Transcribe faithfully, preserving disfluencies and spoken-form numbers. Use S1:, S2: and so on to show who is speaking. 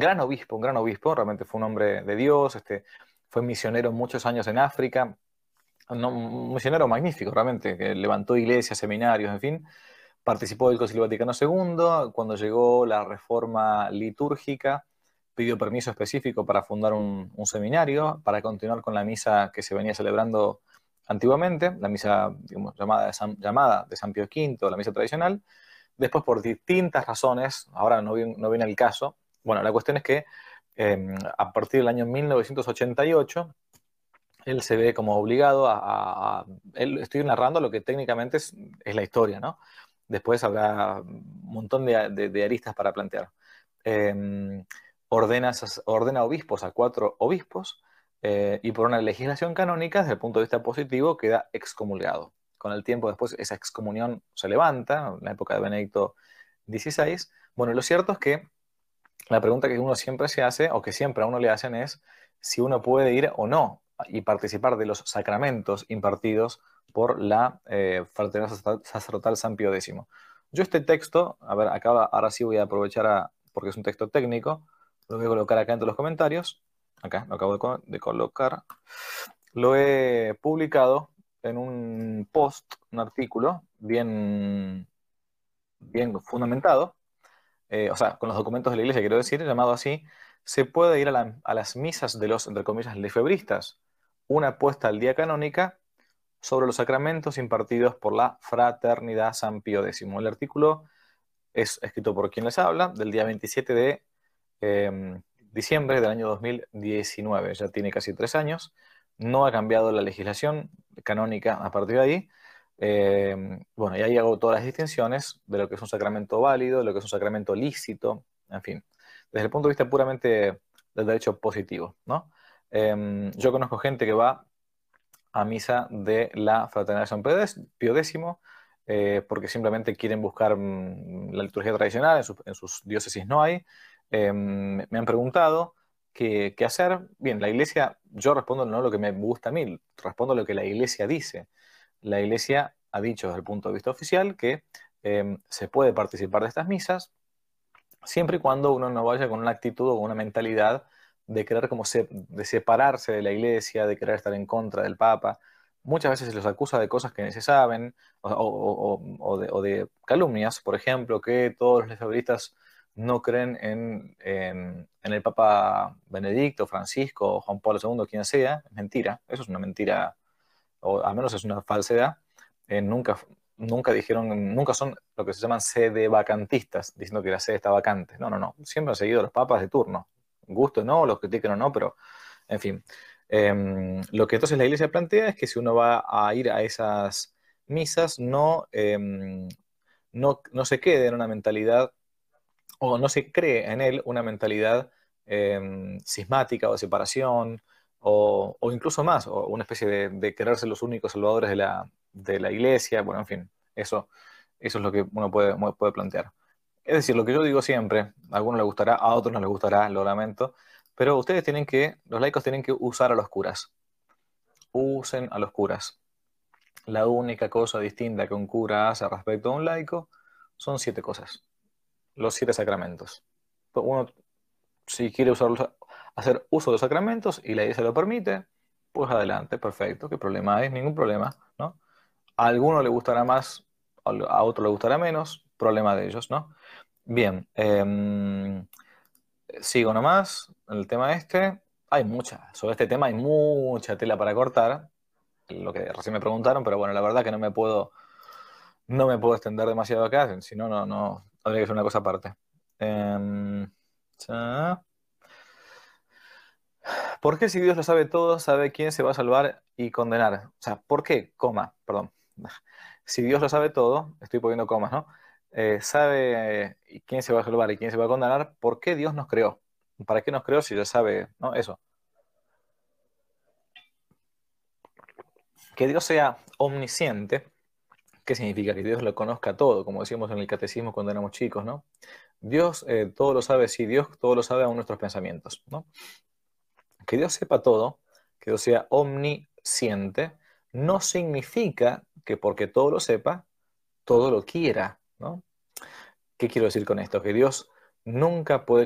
S1: gran obispo, un gran obispo, realmente fue un hombre de Dios, este, fue misionero muchos años en África, no, un misionero magnífico realmente, que levantó iglesias, seminarios, en fin. Participó del Concilio Vaticano segundo. Cuando llegó la reforma litúrgica, pidió permiso específico para fundar un, un seminario, para continuar con la misa que se venía celebrando antiguamente, la misa, digamos, llamada, de San, llamada de San Pío quinto, la misa tradicional. Después, por distintas razones, ahora no viene, no viene el caso, bueno, la cuestión es que eh, a partir del año mil novecientos ochenta y ocho, él se ve como obligado a, a- a- él, estoy narrando lo que técnicamente es, es la historia, ¿no? Después habrá un montón de, de- de aristas para plantear. Eh, ordena, sas- ordena obispos a cuatro obispos, eh, y por una legislación canónica, desde el punto de vista positivo, queda excomulgado. Con el tiempo después esa excomunión se levanta, en la época de Benedicto dieciséis. Bueno, lo cierto es que la pregunta que uno siempre se hace, o que siempre a uno le hacen, es si uno puede ir o no y participar de los sacramentos impartidos por la eh, Fraternidad Sacerdotal San Pío X. Yo este texto, a ver, acá ahora sí voy a aprovechar a, porque es un texto técnico, lo voy a colocar acá entre los comentarios. Acá lo acabo de, co- de colocar. Lo he publicado en un post, un artículo bien, bien fundamentado, eh, o sea, con los documentos de la iglesia, quiero decir, llamado así. Se puede ir a, la- a las misas de los, entre comillas, lefebristas, una puesta al día canónica sobre los sacramentos impartidos por la Fraternidad San Pío X. El artículo es escrito por quien les habla, del día veintisiete de eh, diciembre del año dos mil diecinueve, ya tiene casi tres años, no ha cambiado la legislación canónica a partir de ahí. Eh, bueno, y ahí hago todas las distinciones de lo que es un sacramento válido, de lo que es un sacramento lícito, en fin, desde el punto de vista puramente del derecho positivo, ¿no? Eh, yo conozco gente que va a misa de la Fraternidad de San Pío X, eh, porque simplemente quieren buscar mm, la liturgia tradicional, en, su- en sus diócesis no hay. Eh, me han preguntado qué, qué hacer. Bien, la iglesia, yo respondo no lo que me gusta a mí, respondo lo que la iglesia dice. La iglesia ha dicho desde el punto de vista oficial que eh, se puede participar de estas misas, siempre y cuando uno no vaya con una actitud o una mentalidad de querer como se- de separarse de la iglesia, de querer estar en contra del Papa. Muchas veces se los acusa de cosas que ni se saben, o, o- o- o de, o de calumnias, por ejemplo, que todos los lefebristas no creen en, en- en el Papa Benedicto, Francisco, Juan Pablo segundo, quien sea. Es mentira, eso es una mentira, o al menos es una falsedad. Eh, nunca, nunca dijeron, nunca son lo que se llaman sedevacantistas, diciendo que la sede está vacante. No, no, no. Siempre han seguido a los papas de turno. Gusto o no, los critiquen o no, pero en fin. Eh, lo que entonces la iglesia plantea es que si uno va a ir a esas misas, no, eh, no, no se quede en una mentalidad, o no se cree en él una mentalidad eh, cismática o de separación, o, o incluso más, o una especie de, de querer ser los únicos salvadores de la, de la iglesia. Bueno, en fin, eso, eso es lo que uno puede, uno puede plantear. Es decir, lo que yo digo siempre, a algunos les gustará, a otros no les gustará, lo lamento, pero ustedes tienen que, los laicos tienen que usar a los curas. Usen a los curas. La única cosa distinta que un cura hace respecto a un laico son siete cosas, los siete sacramentos. Uno, si quiere usarlos, hacer uso de los sacramentos y la iglesia lo permite, pues adelante, perfecto, ¿qué problema hay? Ningún problema, ¿no? A alguno le gustará más, a otro le gustará menos, problema de ellos, ¿no? Bien, eh, sigo nomás, el tema este, hay mucha, sobre este tema hay mucha tela para cortar, lo que recién me preguntaron, pero bueno, la verdad que no me puedo, no me puedo extender demasiado acá, si no, no, no, habría que ser una cosa aparte. Eh, ya. ¿Por qué si Dios lo sabe todo, sabe quién se va a salvar y condenar? O sea, ¿por qué? Coma, perdón. Si Dios lo sabe todo, estoy poniendo comas, ¿no? Eh, sabe eh, quién se va a salvar y quién se va a condenar, ¿por qué Dios nos creó? ¿Para qué nos creó si ya sabe, ¿no? Eso. Que Dios sea omnisciente, ¿qué significa? Que Dios lo conozca todo, como decíamos en el catecismo cuando éramos chicos, ¿no? Dios eh, todo lo sabe, sí, Dios todo lo sabe aún nuestros pensamientos, ¿no? Que Dios sepa todo, que Dios sea omnisciente, no significa que porque todo lo sepa, todo lo quiera, ¿no? ¿Qué quiero decir con esto? Que Dios nunca puede